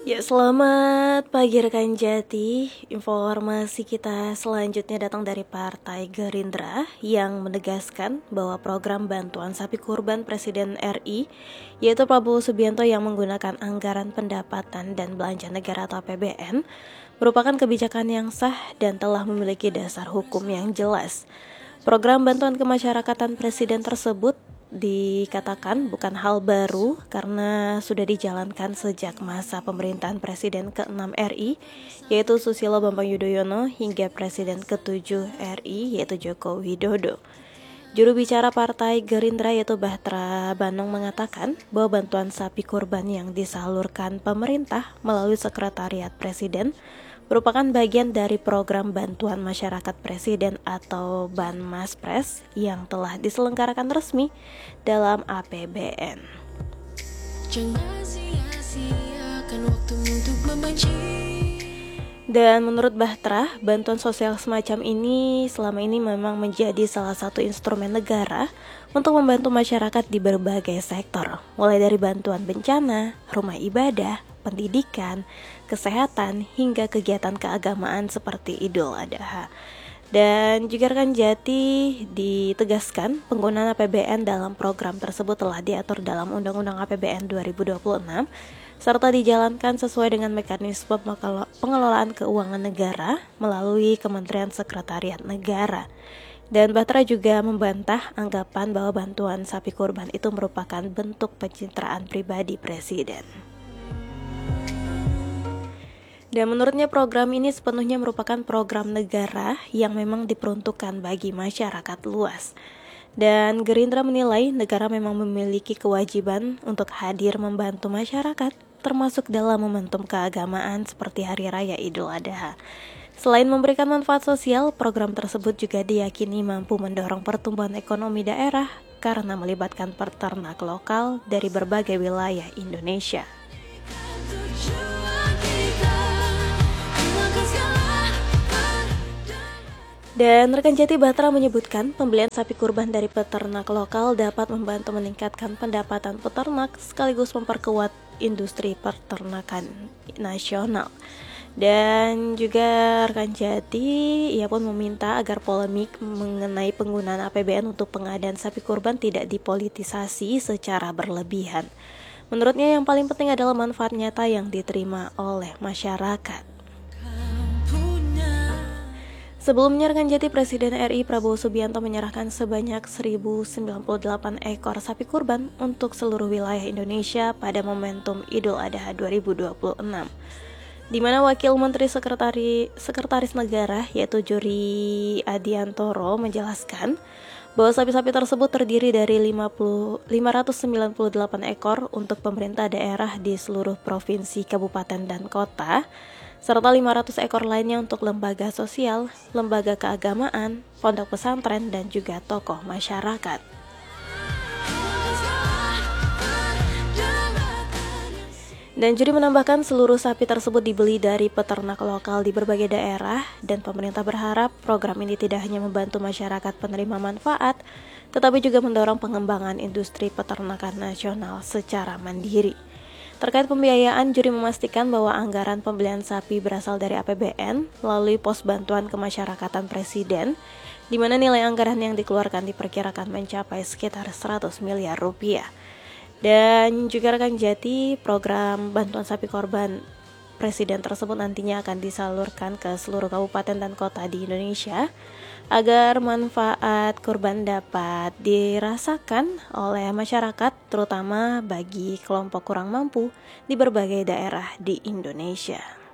Ya, selamat pagi rekan Jati. Informasi kita selanjutnya datang dari Partai Gerindra yang menegaskan bahwa program bantuan sapi kurban Presiden RI, yaitu Prabowo Subianto yang menggunakan anggaran pendapatan dan belanja negara atau APBN, merupakan kebijakan yang sah dan telah memiliki dasar hukum yang jelas. Program bantuan kemasyarakatan Presiden tersebut dikatakan bukan hal baru karena sudah dijalankan sejak masa pemerintahan Presiden ke-6 RI, yaitu Susilo Bambang Yudhoyono, hingga Presiden ke-7 RI, yaitu Joko Widodo. Juru bicara Partai Gerindra yaitu Bahtera Banong mengatakan bahwa bantuan sapi kurban yang disalurkan pemerintah melalui Sekretariat Presiden merupakan bagian dari program bantuan masyarakat Presiden atau Banmaspres yang telah diselenggarakan resmi dalam APBN. Jangan sia-siakan waktumu untuk membenci. Dan menurut Bahtera, bantuan sosial semacam ini selama ini memang menjadi salah satu instrumen negara untuk membantu masyarakat di berbagai sektor, mulai dari bantuan bencana, rumah ibadah, pendidikan, kesehatan, hingga kegiatan keagamaan seperti Idul Adha. Dan juga rekan Jati ditegaskan penggunaan APBN dalam program tersebut telah diatur dalam Undang-Undang APBN 2026 serta dijalankan sesuai dengan mekanisme pengelolaan keuangan negara melalui Kementerian Sekretariat Negara. Dan Bahtera juga membantah anggapan bahwa bantuan sapi kurban itu merupakan bentuk pencitraan pribadi Presiden. Dan menurutnya program ini sepenuhnya merupakan program negara yang memang diperuntukkan bagi masyarakat luas. Dan Gerindra menilai negara memang memiliki kewajiban untuk hadir membantu masyarakat, termasuk dalam momentum keagamaan seperti Hari Raya Idul Adha. Selain memberikan manfaat sosial, program tersebut juga diyakini mampu mendorong pertumbuhan ekonomi daerah karena melibatkan peternak lokal dari berbagai wilayah Indonesia. Dan rekan Jati, Bahtera menyebutkan pembelian sapi kurban dari peternak lokal dapat membantu meningkatkan pendapatan peternak sekaligus memperkuat industri peternakan nasional. Dan juga rekan Jati, ia pun meminta agar polemik mengenai penggunaan APBN untuk pengadaan sapi kurban tidak dipolitisasi secara berlebihan. Menurutnya yang paling penting adalah manfaat nyata yang diterima oleh masyarakat. Sebelumnya rekan Jati, Presiden RI Prabowo Subianto menyerahkan sebanyak 1.098 ekor sapi kurban untuk seluruh wilayah Indonesia pada momentum Idul Adha 2026. Di mana Wakil Menteri Sekretaris Negara yaitu Juri Adiantoro menjelaskan bahwa sapi-sapi tersebut terdiri dari 598 ekor untuk pemerintah daerah di seluruh provinsi, kabupaten, dan kota, serta 500 ekor lainnya untuk lembaga sosial, lembaga keagamaan, pondok pesantren, dan juga tokoh masyarakat. Dan Juri menambahkan seluruh sapi tersebut dibeli dari peternak lokal di berbagai daerah, dan pemerintah berharap program ini tidak hanya membantu masyarakat penerima manfaat, tetapi juga mendorong pengembangan industri peternakan nasional secara mandiri. Terkait pembiayaan, Juri memastikan bahwa anggaran pembelian sapi berasal dari APBN melalui pos bantuan kemasyarakatan Presiden, di mana nilai anggaran yang dikeluarkan diperkirakan mencapai sekitar 100 miliar rupiah. Dan juga rekan Jati, program bantuan sapi korban Presiden tersebut nantinya akan disalurkan ke seluruh kabupaten dan kota di Indonesia agar manfaat kurban dapat dirasakan oleh masyarakat, terutama bagi kelompok kurang mampu di berbagai daerah di Indonesia.